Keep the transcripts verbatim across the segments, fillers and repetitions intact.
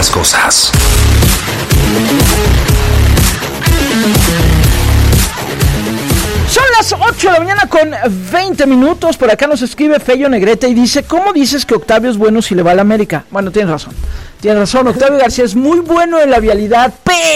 las cosas. Son las ocho de la mañana con veinte minutos. Por acá nos escribe Fello Negrete y dice: ¿cómo dices que Octavio es bueno si le va a la América? Bueno, tienes razón. Tienes razón, Octavio García es muy bueno en la vialidad,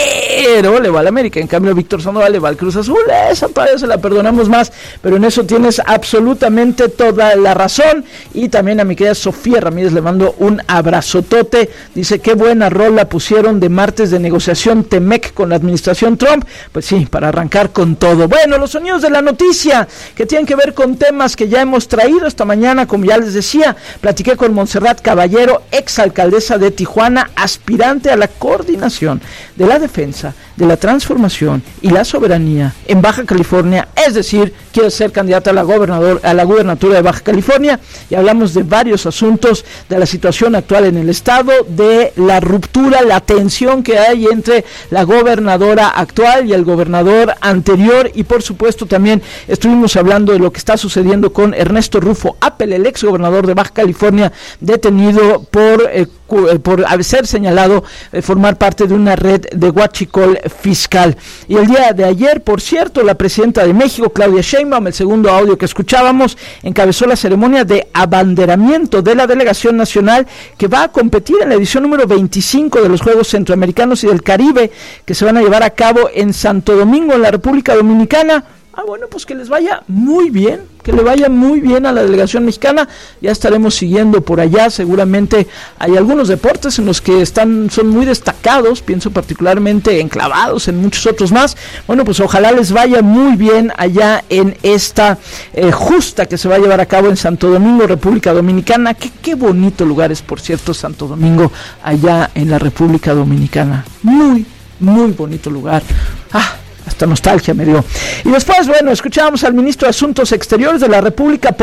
pero le va a la América. En cambio, Víctor Sandoval le va al Cruz Azul. Esa todavía se la perdonamos más, pero en eso tienes absolutamente toda la razón. Y también a mi querida Sofía Ramírez le mando un abrazotote. Dice: qué buena rola pusieron de martes de negociación Temec con la administración Trump. Pues sí, para arrancar con todo. Bueno, los sonidos de la noticia que tienen que ver con temas que ya hemos traído esta mañana. Como ya les decía, platiqué con Montserrat Caballero, exalcaldesa de Tijuana, aspirante a la coordinación de la defensa, de la transformación y la soberanía en Baja California, es decir, quiere ser candidata a la gobernador, a la gubernatura de Baja California, y hablamos de varios asuntos, de la situación actual en el estado, de la ruptura, la tensión que hay entre la gobernadora actual y el gobernador anterior, y por supuesto también estuvimos hablando de lo que está sucediendo con Ernesto Rufo Appel, el ex gobernador de Baja California, detenido por eh, por ser señalado eh, formar parte de una red de huachicol fiscal. Y el día de ayer, por cierto, la presidenta de México, Claudia Sheinbaum, el segundo audio que escuchábamos, encabezó la ceremonia de abanderamiento de la delegación nacional que va a competir en la edición número veinticinco de los Juegos Centroamericanos y del Caribe, que se van a llevar a cabo en Santo Domingo, en la República Dominicana. Ah, bueno, pues que les vaya muy bien, que le vaya muy bien a la delegación mexicana. Ya estaremos siguiendo por allá. Seguramente hay algunos deportes en los que están, son muy destacados, pienso particularmente en clavados, en muchos otros más. Bueno, pues ojalá les vaya muy bien allá en esta eh, justa que se va a llevar a cabo en Santo Domingo, República Dominicana. Qué, qué bonito lugar es, por cierto, Santo Domingo, allá en la República Dominicana. Muy, muy bonito lugar. Ah, hasta nostalgia me dio. Y después, bueno, escuchábamos al ministro de Asuntos Exteriores de la República